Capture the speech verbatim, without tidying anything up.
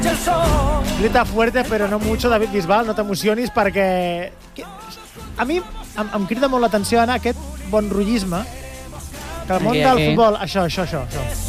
Grita fuerte, però no mucho, David Bisbal, no t'emocionis, perquè... A mi em, em crida molt l'atenció, Anna, aquest bon rotllisme, que el món Aquí, del aquí. futbol... Això, això, això. això.